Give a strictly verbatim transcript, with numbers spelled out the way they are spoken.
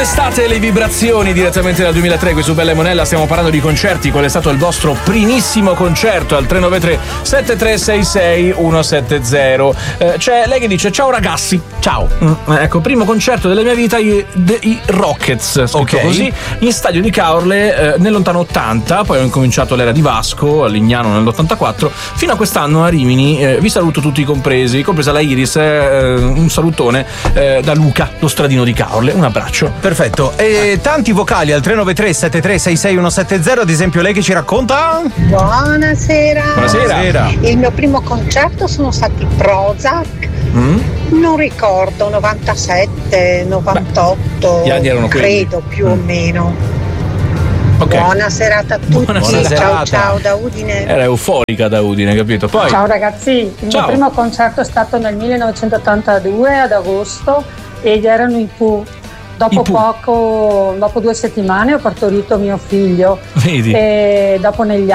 Estate, le vibrazioni direttamente dal duemilatré qui su Bella e Monella. Stiamo parlando di concerti. Qual è stato il vostro primissimo concerto? Al tre nove tre sette tre sei sei uno sette zero. Eh, c'è lei che dice: ciao ragazzi, ciao. Mm, ecco, primo concerto della mia vita, i, de, i Rockets, scritto okay. così, in stadio di Caorle eh, nel lontano ottanta. Poi ho incominciato l'era di Vasco a Lignano nell'ottantaquattro. Fino a quest'anno a Rimini. Eh, vi saluto tutti compresi, compresa la Iris. Eh, un salutone eh, da Luca, lo stradino di Caorle. Un abbraccio. Perfetto. E tanti vocali al tre nove tre sette tre sei sei uno sette zero. Ad esempio lei che ci racconta. Buonasera. Buonasera. Buonasera. Il mio primo concerto sono stati Prozac. Mm? Non ricordo, novantasette, novantotto. Beh, gli anni erano credo quelli. più mm. o meno. Okay. Buona serata a tutti. Buona ciao serata. ciao da Udine. Era euforica da Udine, capito? Poi ciao ragazzi, il ciao. mio primo concerto è stato nel millenovecentottantadue ad agosto ed erano i Pooh. Dopo poco, dopo due settimane ho partorito mio figlio. Vedi? E dopo negli